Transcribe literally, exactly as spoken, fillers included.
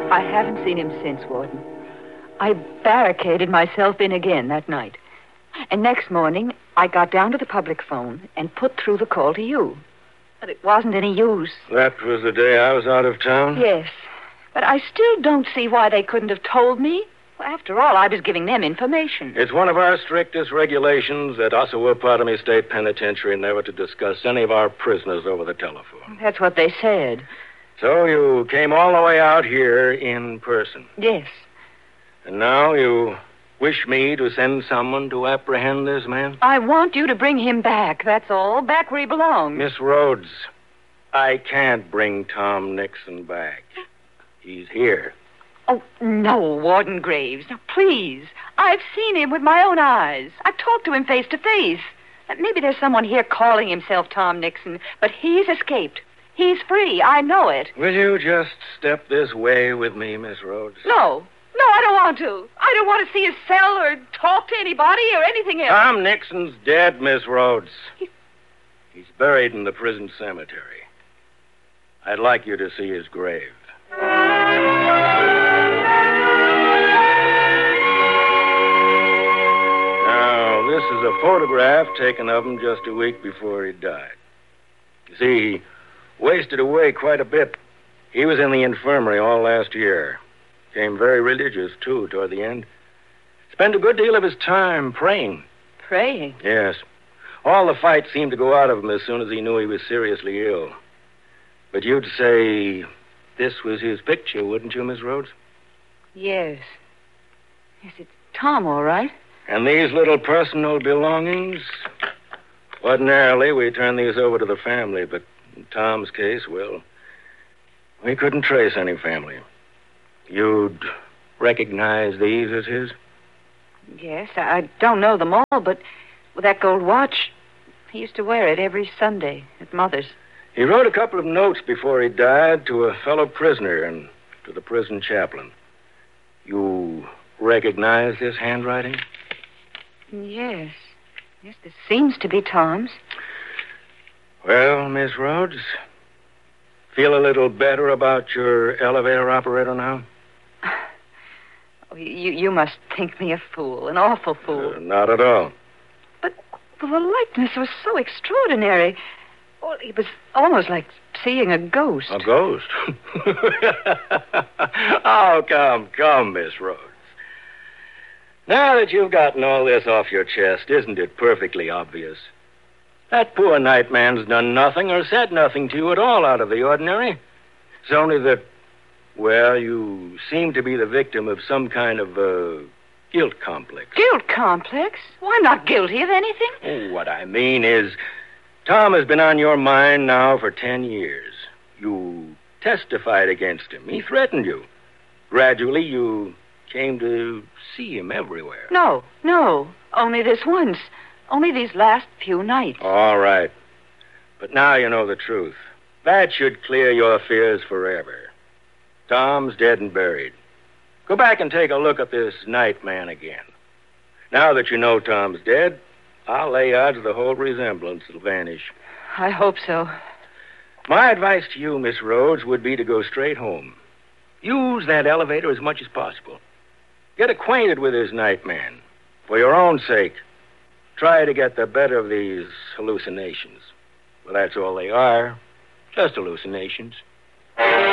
I haven't seen him since, Warden. I barricaded myself in again that night. And next morning, I got down to the public phone and put through the call to you. But it wasn't any use. That was the day I was out of town? Yes. But I still don't see why they couldn't have told me. Well, after all, I was giving them information. It's one of our strictest regulations at Osawatomie State Penitentiary never to discuss any of our prisoners over the telephone. That's what they said. So you came all the way out here in person? Yes. And now you wish me to send someone to apprehend this man? I want you to bring him back, that's all. Back where he belongs. Miss Rhodes, I can't bring Tom Nixon back. He's here. Oh, no, Warden Graves. Now, please. I've seen him with my own eyes. I've talked to him face to face. Maybe there's someone here calling himself Tom Nixon, but he's escaped. He's free. I know it. Will you just step this way with me, Miss Rhodes? No. No, I don't want to. I don't want to see his cell or talk to anybody or anything else. Tom Nixon's dead, Miss Rhodes. He... He's buried in the prison cemetery. I'd like you to see his grave. Now, this is a photograph taken of him just a week before he died. You see, he wasted away quite a bit. He was in the infirmary all last year. Became very religious, too, toward the end. Spent a good deal of his time praying. Praying? Yes. All the fight seemed to go out of him as soon as he knew he was seriously ill. But you'd say this was his picture, wouldn't you, Miss Rhodes? Yes. Yes, it's Tom, all right. And these little personal belongings? Ordinarily, we turn these over to the family, but in Tom's case, well, we couldn't trace any family. You'd recognize these as his? Yes, I don't know them all, but with that gold watch, he used to wear it every Sunday at Mother's. He wrote a couple of notes before he died to a fellow prisoner and to the prison chaplain. You recognize this handwriting? Yes. Yes, this seems to be Tom's. Well, Miss Rhodes, feel a little better about your elevator operator now? Oh, you, you must think me a fool, an awful fool. Uh, not at all. But the likeness was so extraordinary. Well, it was almost like seeing a ghost. A ghost? Oh, come, come, Miss Rhodes. Now that you've gotten all this off your chest, isn't it perfectly obvious? That poor nightman's done nothing or said nothing to you at all out of the ordinary. It's only that, well, you seem to be the victim of some kind of, uh, guilt complex. Guilt complex? Well, I'm not guilty of anything. Oh, what I mean is, Tom has been on your mind now for ten years. You testified against him. He threatened you. Gradually, you came to see him everywhere. No, no. Only this once. Only these last few nights. All right. But now you know the truth. That should clear your fears forever. Tom's dead and buried. Go back and take a look at this Nightman again. Now that you know Tom's dead, I'll lay odds the whole resemblance will vanish. I hope so. My advice to you, Miss Rhodes, would be to go straight home. Use that elevator as much as possible. Get acquainted with this Nightman. For your own sake, try to get the better of these hallucinations. Well, that's all they are. Just hallucinations.